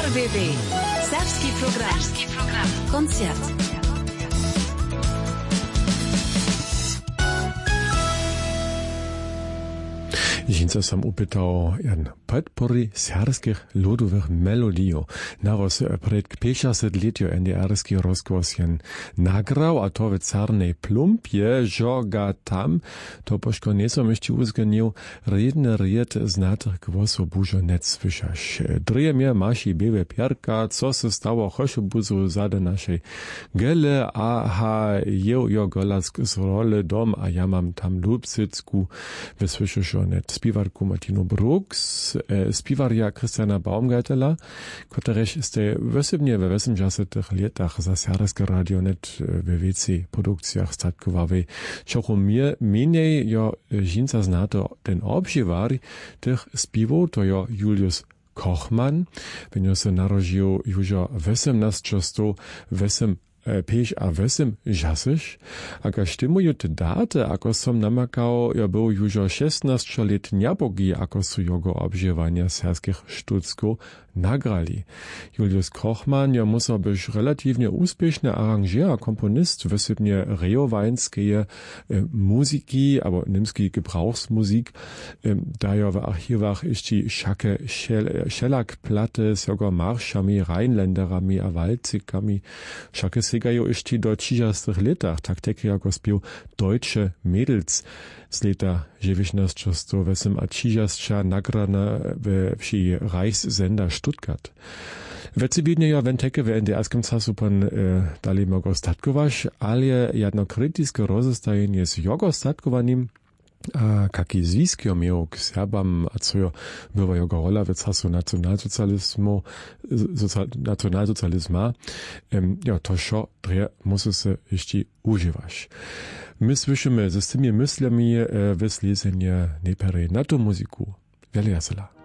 RBB. Serbski program. Koncert. Žinca sam upytał jan podpory serbskich ludowych melodijów. Nawos pred 50-letio NDR-ski rozgłos jan nagrał, a to w Czarnej Plumpie, żoga tam, to poszko nieco jeszcze uzganił, redny ried znatych głosów bużo net słyszasz. Dreje mnie maši biewe pierka, co se stało choszobuzu zade naszej gele, aha, jo golask z role dom, a ja mam tam lubsycku, wysłyszysz o net. Spiwarku Martino Brooks, spiwarja Christiana Baumgartela, któreś ste wysybnie we 80 latach za serbskie radio net w WC produkcjach statkowawej. Czocho mniej jo žinca znato ten obżywar tych spiwów, to jo Julius Kochman, wenn se narodził już 1858 žasiš, a ka štimuju te date, ako som namakao, ja był już 16 let njabogi, ako su jogo obživanja serskich štuckov nagrali. Julius Kochman ja musel być relatywnie uspieszny aranżer a komponist, wysybnie rejowańskie muzyki, aber niemski Gebrauchsmusik, da ja w archiwach ist die Schacke Schellack-Platte s jogo marszami, Rheinländerami a waldzikami. Schacke Segajo ist die do 30 latach, tak teki jako spił Deutsche Mädels z lata 1908 a 30 nagrana wsi Reichssender Stuttgart. Wecibidnie ja wenteke w NDR-skim czasu pan dalej mogą statkować, ale jedno krytyczne rozestajenie z jego statkowaniem, a kaki zwiskio miał k Serbam, a co była jego rola w czasu nacjonalsocjalizma, ja to szo dre musi se jeszcze używać. My słyszymy ze z tymi myślami wyslizenie nie pery na tą muzyku. Wiele jasela.